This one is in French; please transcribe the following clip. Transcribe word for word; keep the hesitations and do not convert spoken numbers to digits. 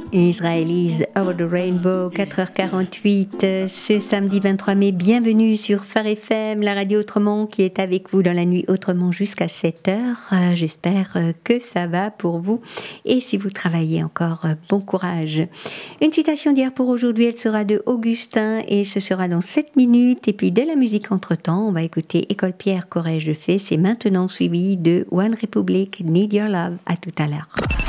Israelis Over the Rainbow, quatre heures quarante-huit, ce samedi vingt-trois mai. Bienvenue sur Phare F M, la radio Autrement qui est avec vous dans la nuit autrement jusqu'à sept heures. J'espère que ça va pour vous. Et si vous travaillez encore, bon courage. Une citation d'hier pour aujourd'hui, elle sera de Augustin et ce sera dans sept minutes. Et puis de la musique entre-temps, on va écouter École Pierre, qu'aurais-je fait? C'est maintenant suivi de One Republic, Need Your Love. À tout à l'heure.